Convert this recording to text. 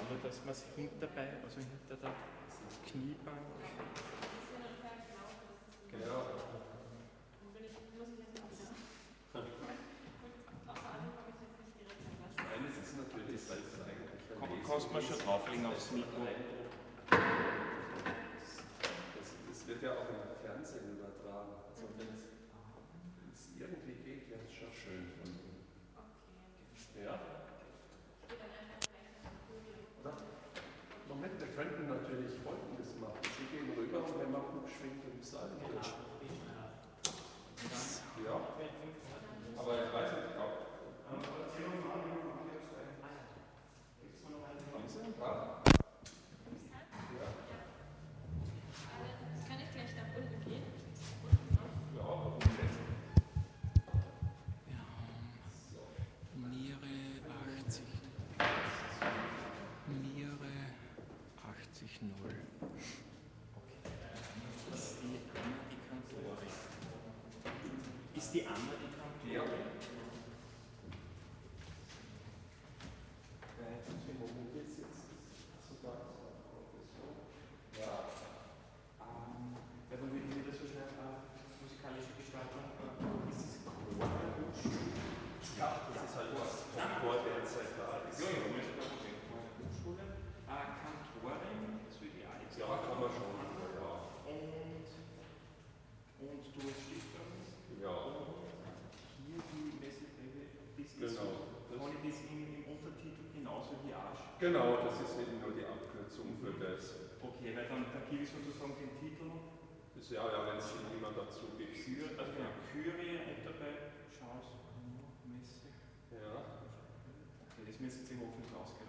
schauen wir, dass wir es hinterbei, also hinter der Kniebank. Genau. Eines ist natürlich, weil es eigentlich Kannst du mal schon drauflegen aufs Mikro? Das wird ja auch im Fernsehen übertragen. Also wenn es irgendwie geht, wäre es schon schön von Ihnen. Ja? Moment, wir könnten natürlich Folgendes machen. Sie gehen rüber und wir machen geschwind im Saal. Ja. Aber ich weiß nicht, ob. Kann ich gleich nach unten gehen? Ja, warum nicht? Niere 80. Niere 80,0. Okay. Ist die Anna die Kantorin? Ist die Anna die Kantorin? Ja. Ja, dann würden wir das so schnell musikalische Gestaltung. Ist es Chor? Ja, das ist halt was vom Chor derzeit da ist. Ja, ja, wir sind auch in der Hochschule. Kantorin, so ideal. Ja, kann man schon. Ja. Und du als Stifterin? Ja. Hier die Messelpräge, das ist Genau. kann ich das im Untertitel genauso wie Arsch? Genau, das ist eben nur die Abkürzung für das. Okay, weil dann da gebe ich sozusagen den Titel. Das ja, wenn es jemand dazu gibt. Also genau, Kyrie und dabei Charles Messe. Ja. Okay, das müssen Sie hoffentlich auskennen.